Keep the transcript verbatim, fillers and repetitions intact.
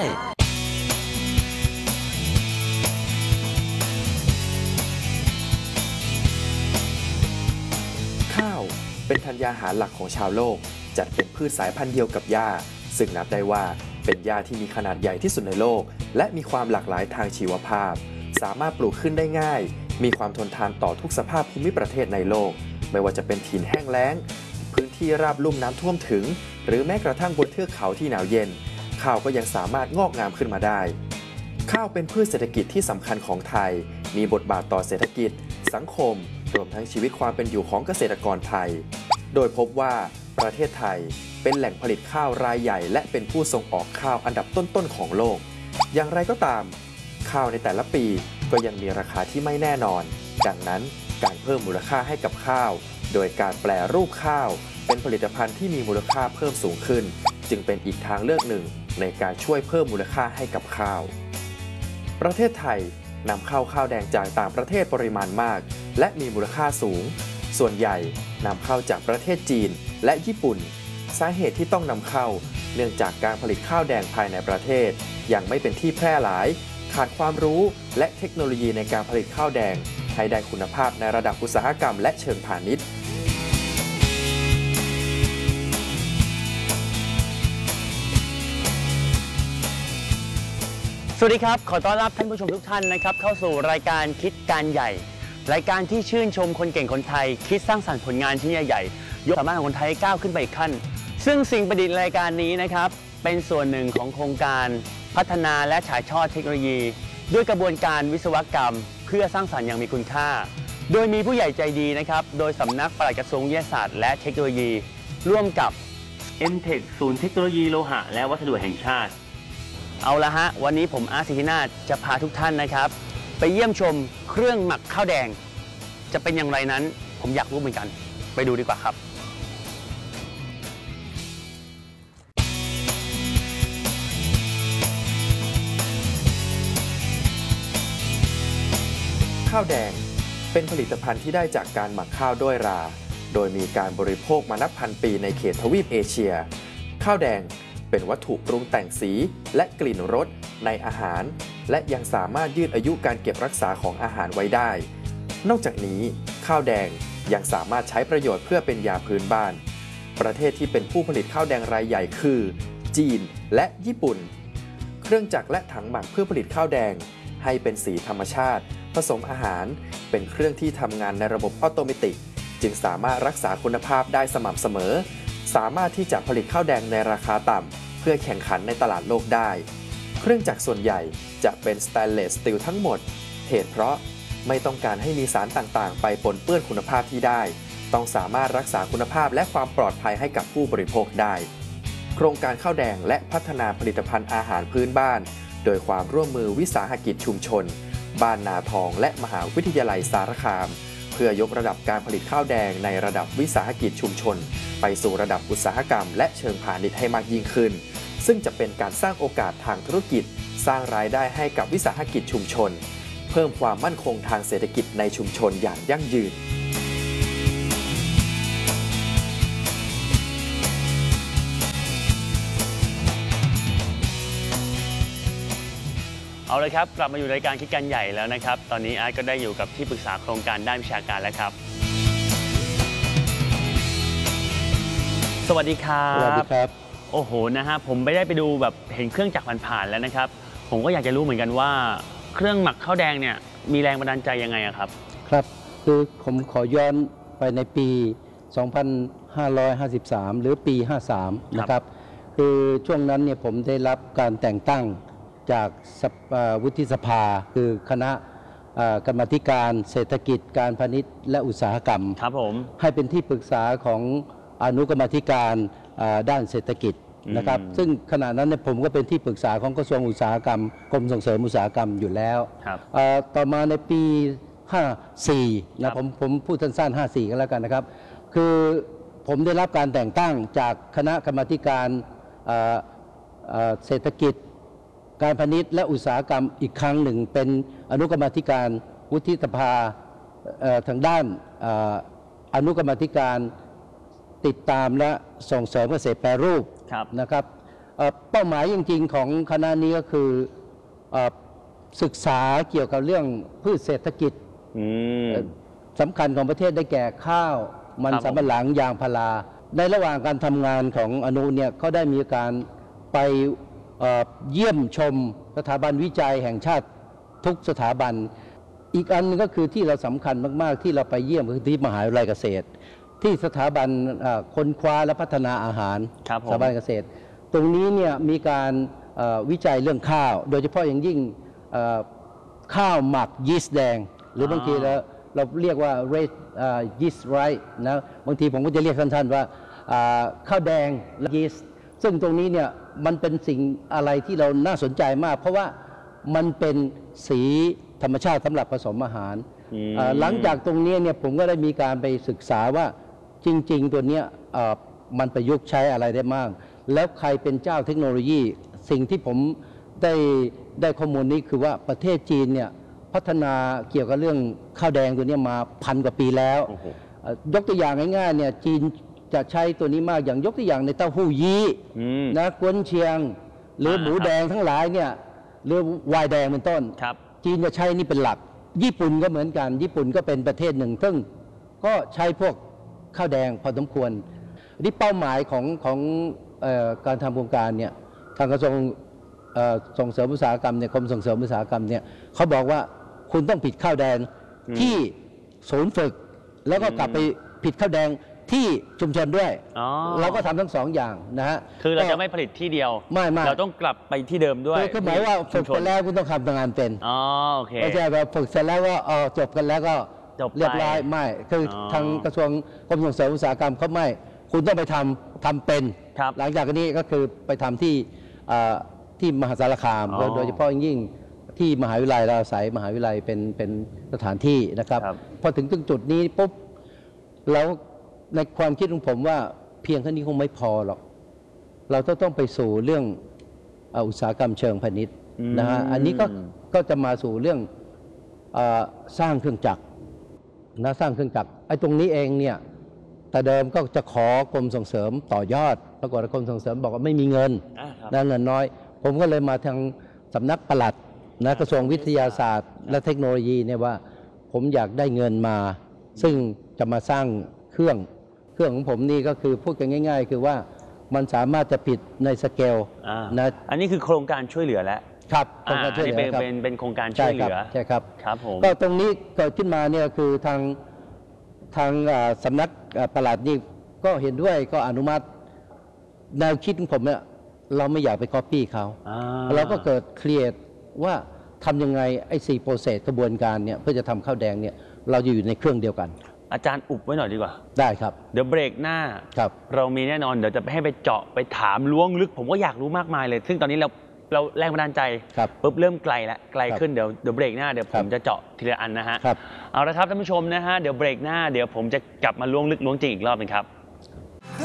ข้าวเป็นธัญญาหารหลักของชาวโลกจัดเป็นพืชสายพันธุ์เดียวกับหญ้าซึ่งนับได้ว่าเป็นหญ้าที่มีขนาดใหญ่ที่สุดในโลกและมีความหลากหลายทางชีวภาพสามารถปลูกขึ้นได้ง่ายมีความทนทานต่อทุกสภาพภูมิประเทศในโลกไม่ว่าจะเป็นถิ่นแห้งแล้งพื้นที่ราบลุ่มน้ำท่วมถึงหรือแม้กระทั่งบนเทือกเขาที่หนาวเย็นข้าวก็ยังสามารถงอกงามขึ้นมาได้ข้าวเป็นพืชเศรษฐกิจที่สำคัญของไทยมีบทบาทต่อเศรษฐกิจสังคมรวมทั้งชีวิตความเป็นอยู่ของเกษตรกรไทยโดยพบว่าประเทศไทยเป็นแหล่งผลิตข้าวรายใหญ่และเป็นผู้ส่งออกข้าวอันดับต้นๆของโลกอย่างไรก็ตามข้าวในแต่ละปีก็ยังมีราคาที่ไม่แน่นอนดังนั้นการเพิ่มมูลค่าให้กับข้าวโดยการแปรรูปข้าวเป็นผลิตภัณฑ์ที่มีมูลค่าเพิ่มสูงขึ้นจึงเป็นอีกทางเลือกหนึ่งในการช่วยเพิ่มมูลค่าให้กับข้าวประเทศไทยนำเข้าข้าวแดงจากต่างประเทศปริมาณมากและมีมูลค่าสูงส่วนใหญ่นำเข้าจากประเทศจีนและญี่ปุ่นสาเหตุที่ต้องนำเข้าเนื่องจากการผลิตข้าวแดงภายในประเทศยังไม่เป็นที่แพร่หลายขาดความรู้และเทคโนโลยีในการผลิตข้าวแดงให้ได้คุณภาพในระดับอุตสาหกรรมและเชิงพาณิชย์สวัสดีครับขอต้อนรับท่านผู้ชมทุกท่านนะครับเข้าสู่รายการคิดการใหญ่รายการที่ชื่นชมคนเก่งคนไทยคิดสร้างสรรค์ผลงานชิ้นใหญ่ๆยกสามารถของคนไทยก้าวขึ้นไปอีกขั้นซึ่งสิ่งประดิษฐ์รายการนี้นะครับเป็นส่วนหนึ่งของโครงการพัฒนาและฉายทอดเทคโนโลยีด้วยกระบวนการวิศวกรรมเพื่อสร้างสรรค์อย่างมีคุณค่าโดยมีผู้ใหญ่ใจดีนะครับโดยสำนักปลัดกระทรวงวิทยาศาสตร์และเทคโนโลยีร่วมกับ เอ็ม เทค ศูนย์เทคโนโลยีโลหะและวัสดุแห่งชาติเอาละฮะวันนี้ผมอาร์ต สิทธินาถจะพาทุกท่านนะครับไปเยี่ยมชมเครื่องหมักข้าวแดงจะเป็นอย่างไรนั้นผมอยากรู้เหมือนกันไปดูดีกว่าครับข้าวแดงเป็นผลิตภัณฑ์ที่ได้จากการหมักข้าวด้วยราโดยมีการบริโภคมานับพันปีในเขตทวีปเอเชียข้าวแดงเป็นวัตถุปรุงแต่งสีและกลิ่นรสในอาหารและยังสามารถยืดอายุการเก็บรักษาของอาหารไว้ได้นอกจากนี้ข้าวแดงยังสามารถใช้ประโยชน์เพื่อเป็นยาพื้นบ้านประเทศที่เป็นผู้ผลิตข้าวแดงรายใหญ่คือจีนและญี่ปุ่นเครื่องจักรและถังหมักเพื่อผลิตข้าวแดงให้เป็นสีธรรมชาติผสมอาหารเป็นเครื่องที่ทำงานในระบบออโตเมติกจึงสามารถรักษาคุณภาพได้สม่ำเสมอสามารถที่จะผลิตข้าวแดงในราคาต่ำเพื่อแข่งขันในตลาดโลกได้เครื่องจักรส่วนใหญ่จะเป็นสแตนเลสสตีลทั้งหมดเหตุเพราะไม่ต้องการให้มีสารต่างๆไปปนเปื้อนคุณภาพที่ได้ต้องสามารถรักษาคุณภาพและความปลอดภัยให้กับผู้บริโภคได้โครงการข้าวแดงและพัฒนาผลิตภัณฑ์อาหารพื้นบ้านโดยความร่วมมือวิสาหกิจชุมชนบ้านนาทองและมหาวิทยาลัยสารคามเพื่อยกระดับการผลิตข้าวแดงในระดับวิสาหกิจชุมชนไปสู่ระดับอุตสาหกรรมและเชิงพาณิชย์ให้มากยิ่งขึ้นซึ่งจะเป็นการสร้างโอกาสทางธุรกิจสร้างรายได้ให้กับวิสาหกิจชุมชนเพิ่มความมั่นคงทางเศรษฐกิจในชุมชนอย่างยั่งยืนเอาเลยครับกลับมาอยู่ในรายการคิดการใหญ่แล้วนะครับตอนนี้อาร์ตก็ได้อยู่กับที่ปรึกษาโครงการด้านวิชาการแล้วครับสวัสดีครับสวัสดีครับโอ้โหนะฮะผมไม่ได้ไปดูแบบเห็นเครื่องจักรผ่านๆแล้วนะครับผมก็อยากจะรู้เหมือนกันว่าเครื่องหมักข้าวแดงเนี่ยมีแรงบันดาลใจยังไงครับครับคือผมขอย้อนไปในปี สองพันห้าร้อยห้าสิบสาม หรือปี ห้าสาม นะครับคือช่วงนั้นเนี่ยผมได้รับการแต่งตั้งจากวุฒิสภาคือคณะกรรมาธิการเศรษฐกิจการพาณิชย์และอุตสาหกรรมครับผมให้เป็นที่ปรึกษาของอนุกรรมาธิการด้านเศรษฐกิจนะครับซึ่งขณะนั้นเนี่ยผมก็เป็นที่ปรึกษาของกระทรวงอุตสาหกรรมกรมส่งเสริมอุตสาหกรรมอยู่แล้วต่อมาในปี ห้าสี่นะผมผมพูดสั้นๆห้าสี่กันแล้วกันนะครับคือผมได้รับการแต่งตั้งจากคณะกรรมาธิการเศรษฐกิจการพาณิชย์และอุตสาหกรรมอีกครั้งหนึ่งเป็นอนุกรรมาธิการวุฒิสภาทางด้านอนุกรรมาธิการติดตามและส่งเสริมเกษตรแปรรูปนะครับเป้าหมายจริงๆของคณะนี้ก็คือศึกษาเกี่ยวกับเรื่องพืชเศรษฐกิจสำคัญของประเทศได้แก่ข้าวมันสำปะหลังยางพาราในระหว่างการทำงานของอนุเนี่ยก็ได้มีการไปเยี่ยมชมสถาบันวิจัยแห่งชาติทุกสถาบันอีกอันนึงก็คือที่เราสำคัญมากๆที่เราไปเยี่ยมคือที่มหาวิทยาลัยเกษตรที่สถาบันค้นคว้าและพัฒนาอาหารสถาบันเกษตรตรงนี้เนี่ยมีการวิจัยเรื่องข้าวโดยเฉพาะอย่างยิ่งข้าวหมักยีสต์แดงหรือบางทีเราเราเรียกว่า red yeast rice นะบางทีผมก็จะเรียกสั้นๆว่าข้าวแดงและยีสต์ซึ่งตรงนี้เนี่ยมันเป็นสิ่งอะไรที่เราน่าสนใจมากเพราะว่ามันเป็นสีธรรมชาติสำหรับผสมอาหารหลังจากตรงนี้เนี่ยผมก็ได้มีการไปศึกษาว่าจริงๆตัวนี้มันประยุกต์ใช้อะไรได้มากแล้วใครเป็นเจ้าเทคโนโลยีสิ่งที่ผมได้ได้ข้อมูลนี้คือว่าประเทศจีนเนี่ยพัฒนาเกี่ยวกับเรื่องข้าวแดงตัวนี้มาพันกว่าปีแล้วยกตัวอย่างง่ายๆเนี่ยจีนจะใช้ตัวนี้มากอย่างยกตัวอย่างในเต้าหู้ยี้นะกวนเชียงหรือหมูแดงทั้งหลายเนี่ยหรือไวน์แดงเป็นต้นจีนจะใช้นี่เป็นหลักญี่ปุ่นก็เหมือนกันญี่ปุ่นก็เป็นประเทศหนึ่งซึ่งก็ใช้พวกข้าวแดงพอสมควรนี่เป้าหมายของของการทำโครงการเนี่ยทางกระทรวงส่งเสริมอุตสาหกรรมเนี่ยกรมส่งเสริมอุตสาหกรรมเนี่ยเขาบอกว่าคุณต้องผิดข้าวแดงที่ศูนย์ฝึกแล้วก็กลับไปผิดข้าวแดงที่ชุมชนด้วยเราก็ทำทั้งสองอย่างนะฮะคือเราจะไม่ผลิตที่เดียวไม่ไม่เราต้องกลับไปที่เดิมด้วยคือหมายว่าฝึกไปแล้วคุณต้องทำงานเป็นอ๋อโอเคไม่ใช่แบบฝึกเสร็จแล้วก็อ๋อจบกันแล้วก็เรียบร้อยไม่คือทางกระทรวงกรมส่งเสริมอุตสาหกรรมเขาไม่คุณต้องไปทำทำเป็นหลังจากนี้ก็คือไปทำที่ที่มหาสารคามโดยเฉพาะยิ่งที่มหาวิทยาลัยเราอาศัยมหาวิทยาลัยเป็นเป็นสถานที่นะครับพอถึงถึงจุดนี้ปุ๊บแล้วในความคิดของผมว่าเพียงแค่นี้คงไม่พอหรอกเราต้องต้องไปสู่เรื่องอุตสาหกรรมเชิงพาณิชย์นะฮะอันนี้ก็ก็จะมาสู่เรื่องสร้างเครื่องจักรนะสร้างเครื่องจักรไอ้ตรงนี้เองเนี่ยแต่เดิมก็จะขอกรมส่งเสริมต่อยอดปรากฏกรมส่งเสริมบอกว่าไม่มีเงินนะเงินน้อยผมก็เลยมาทางสำนักปลัดนะกระทรวงวิทยาศาสตร์และเทคโนโลยีเนี่ยว่าผมอยากได้เงินมาซึ่งจะมาสร้างเครื่องเครื่องของผมนี่ก็คือพูดกันง่ายๆคือว่ามันสามารถจะผิดในสเกลนะอันนี้คือโครงการช่วยเหลือแล้วครับโครงการช่วยเหลือครับเป็นเป็นโครงการช่วยเหลือใช่ครับครับผมก็ตรงนี้เกิดขึ้นมาเนี่ยคือทางทางสำนักปลัดนี่ก็เห็นด้วยก็อนุมัติแนวคิดของผมเนี่ยเราไม่อยากไปก๊อปปี้เขาเราก็เกิดเครียดว่าทำยังไงไอ้สี่โปรเซสกระบวนการเนี่ยเพื่อจะทำข้าวแดงเนี่ยเราจะอยู่ในเครื่องเดียวกันอาจารย์อุบไว้หน่อยดีกว่าได้ครับเดี๋ยวเบรกหน้าเรามีแน่นอนเดี๋ยวจะให้ไปเจาะไปถามล้วงลึกผมก็อยากรู้มากมายเลยซึ่งตอนนี้เราเราแรงบันดาลใจปุ๊บเริ่มไกลแล้วไกลขึ้นเดี๋ยวเดี๋ยวเบรกหน้าเดี๋ยวผมจะเจาะทีละอันนะฮะเอาละครับท่านผู้ชมนะฮะเดี๋ยวเบรกหน้าเดี๋ยวผมจะกลับมาล้วงลึกล้วงจริงอีกรอบนึงครับ